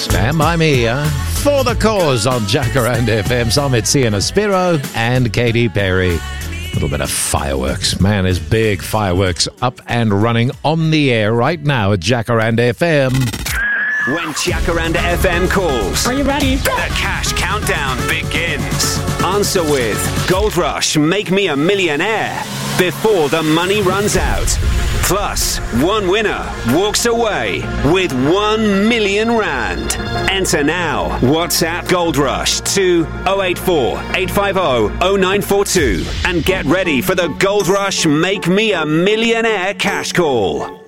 Stand by me for the cause on Jacaranda FM. Samit Aspiro and Katy Perry. A little bit of fireworks. Man, there's big fireworks up and running on the air right now at Jacaranda FM. When Jacaranda FM calls, are you ready? The cash countdown begins. Answer with Gold Rush, Make Me a Millionaire before the money runs out. Plus, one winner walks away with 1 million rand. Enter now. WhatsApp Gold Rush to 084 850 0942 and get ready for the Gold Rush Make Me a Millionaire cash call.